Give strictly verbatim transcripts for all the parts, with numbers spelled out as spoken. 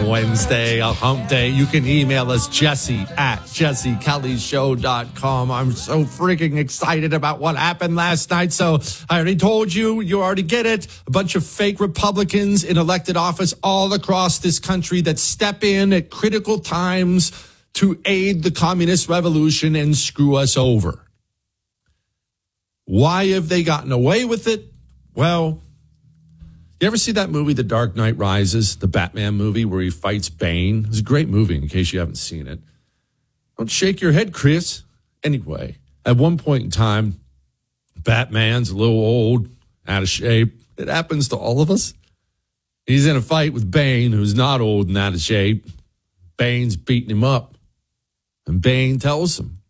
Wednesday, a hump day. You can email us, Jesse at jesse kelly show dot com. I'm so freaking excited about what happened last night. So I already told you, you already get it. A bunch of fake Republicans in elected office all across this country that step in at critical times to aid the communist revolution and screw us over. Why have they gotten away with it? Well, you ever see that movie, The Dark Knight Rises, the Batman movie where he fights Bane? It's a great movie in case you haven't seen it. Don't shake your head, Chris. Anyway, at one point in time, Batman's a little old, out of shape. It happens to all of us. He's in a fight with Bane, who's not old and out of shape. Bane's beating him up. And Bane tells him,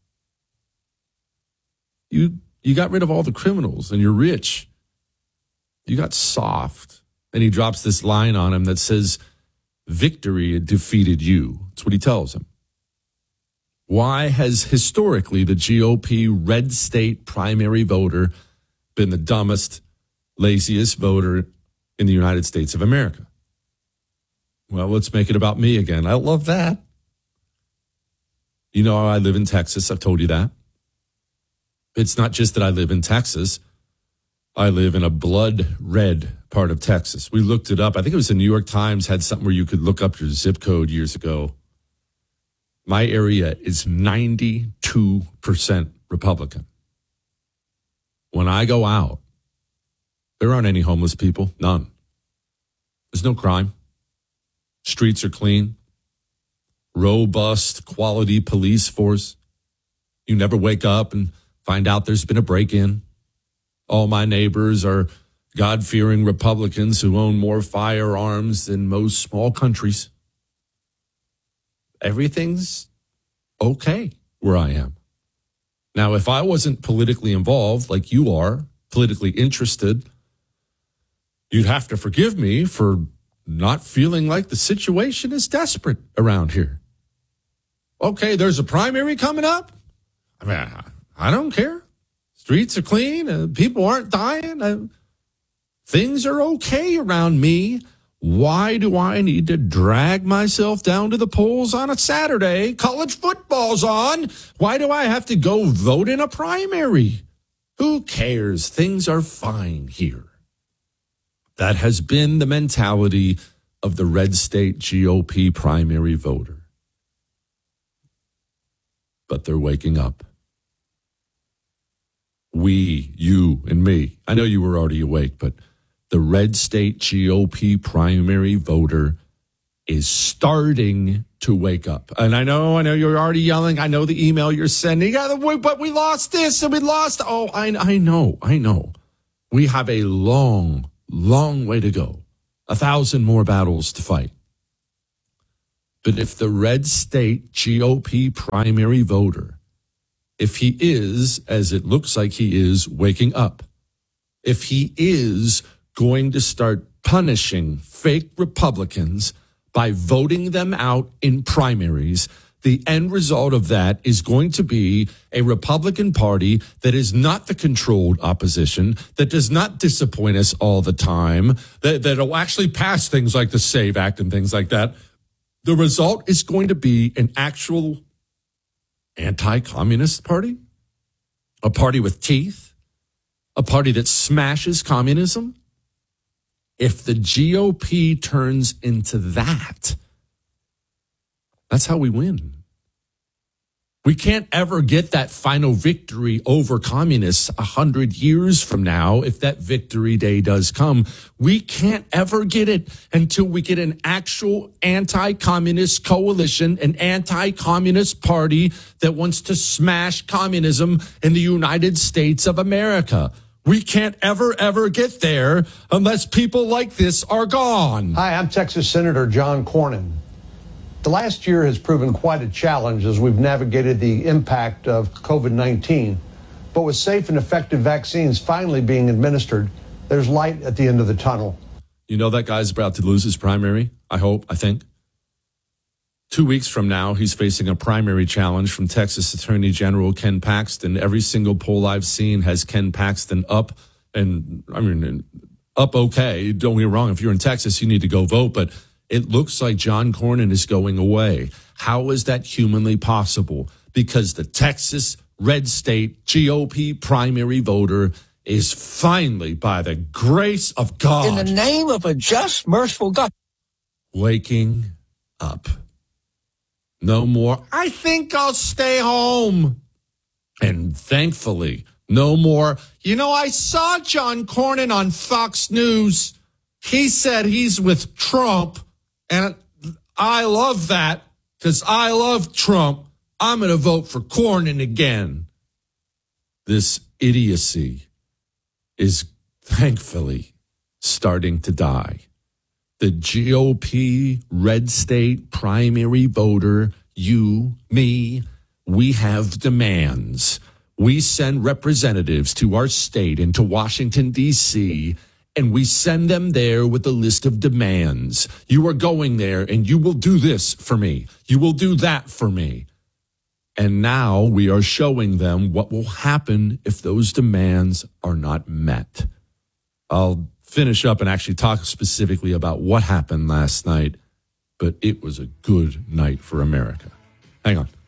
you, you got rid of all the criminals and you're rich. You got soft. And he drops this line on him that says, victory defeated you. That's what he tells him. Why has historically the G O P red state primary voter been the dumbest, laziest voter in the United States of America? Well, let's make it about me again. I love that. You know, I live in Texas. I've told you that. It's not just that I live in Texas. I live in a blood red part of Texas. We looked it up. I think it was the New York Times had something where you could look up your zip code years ago. My area is ninety-two percent Republican. When I go out, there aren't any homeless people. None. There's no crime. Streets are clean. Robust, quality police force. You never wake up and find out there's been a break-in. All my neighbors are God-fearing Republicans who own more firearms than most small countries. Everything's okay where I am. Now, if I wasn't politically involved like you are, politically interested, you'd have to forgive me for not feeling like the situation is desperate around here. Okay, there's a primary coming up. I mean, I, I don't care. Streets are clean. Uh, people aren't dying. Uh, things are okay around me. Why do I need to drag myself down to the polls on a Saturday? College football's on. Why do I have to go vote in a primary? Who cares? Things are fine here. That has been the mentality of the red state G O P primary voter. But they're waking up. We, you, and me. I know you were already awake, but the red state G O P primary voter is starting to wake up. And I know, I know you're already yelling. I know the email you're sending. Yeah, but we lost this and we lost. Oh, I, I know, I know. We have a long, long way to go. A thousand more battles to fight. But if the red state G O P primary voter, if he is, as it looks like he is, waking up, if he is going to start punishing fake Republicans by voting them out in primaries, the end result of that is going to be a Republican Party that is not the controlled opposition, that does not disappoint us all the time, that, that'll actually pass things like the SAVE Act and things like that. The result is going to be an actual anti-communist party, a party with teeth, a party that smashes communism. If the G O P turns into that, that's how we win. We can't ever get that final victory over communists a hundred years from now. If that victory day does come, we can't ever get it until we get an actual anti-communist coalition, an anti-communist party that wants to smash communism in the United States of America. We can't ever, ever get there unless people like this are gone. Hi, I'm Texas Senator John Cornyn. The last year has proven quite a challenge as we've navigated the impact of COVID nineteen. But with safe and effective vaccines finally being administered, there's light at the end of the tunnel. You know that guy's about to lose his primary, I hope, I think. Two weeks from now, he's facing a primary challenge from Texas Attorney General Ken Paxton. Every single poll I've seen has Ken Paxton up, and I mean, up okay. Don't get me wrong, if you're in Texas, you need to go vote, but it looks like John Cornyn is going away. How is that humanly possible? Because the Texas red state G O P primary voter is finally, by the grace of God, in the name of a just, merciful God, waking up. No more, I think I'll stay home. And thankfully, no more, you know, I saw John Cornyn on Fox News. He said he's with Trump, and I love that because I love Trump. I'm going to vote for Cornyn again. This idiocy is thankfully starting to die. The G O P red state primary voter, you, me, we have demands. We send representatives to our state and to Washington, D C, and we send them there with a list of demands. You are going there and you will do this for me. You will do that for me. And now we are showing them what will happen if those demands are not met. I'll finish up and actually talk specifically about what happened last night, but it was a good night for America. Hang on.